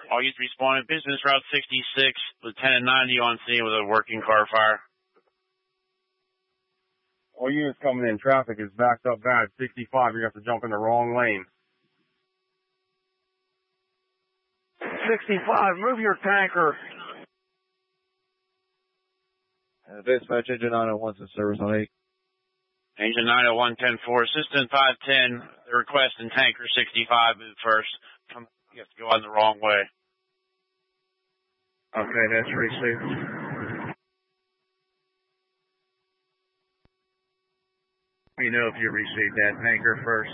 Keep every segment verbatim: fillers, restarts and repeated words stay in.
All units responded. Business Route sixty-six, Lieutenant ninety on scene with a working car fire. All units coming in. Traffic is backed up bad. sixty-five, you have to jump in the wrong lane. sixty-five, move your tanker. Uh, dispatch engine nine oh one's in service on eight. Engine nine oh one ten four, assistant five ten, request in tanker sixty-five move first. Come, you have to go on the wrong way. Okay, that's received. You know if you received that tanker first.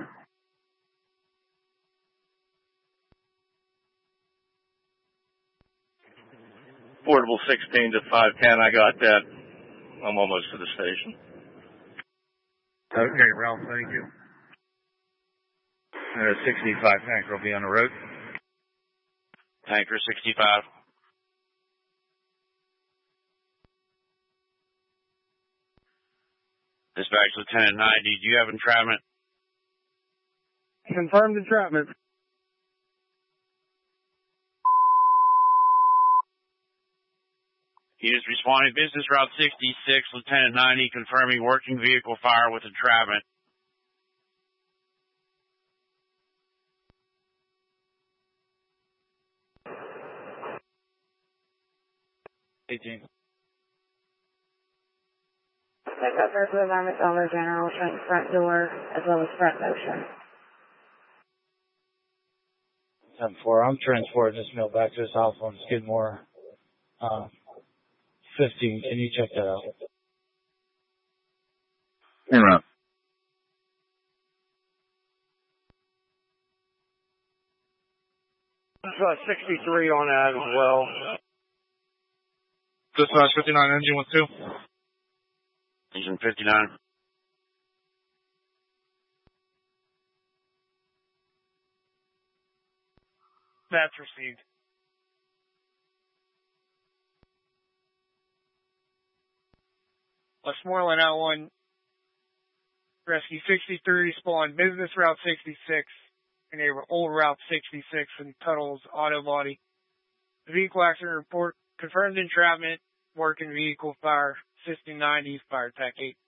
Portable sixteen to five ten, I got that. I'm almost to the station. Okay, Ralph, thank you. Uh, sixty-five tanker will be on the road. Tanker sixty-five. Dispatch Lieutenant ninety, do you have entrapment? Confirmed entrapment. Units responding. Business Route sixty-six, Lieutenant ninety, confirming working vehicle fire with entrapment. eighteen. Pick up Berkeley Environment Dollar General, front, front door, as well as front motion. ten four, I'm transporting this mail back to his house on Skidmore. Uh, fifteen, can you check that out? Hey, Ralph. Uh, sixty-three on that as well. Dispatch fifty-nine, engine with two. Engine fifty-nine. That's received. Westmoreland out one. Rescue sixty-three, spawn Business Route sixty-six, and they were old Route sixty-six and Tuttle's Auto Body. The vehicle accident report confirmed entrapment, working vehicle fire, assisting ninety, fire tech eight.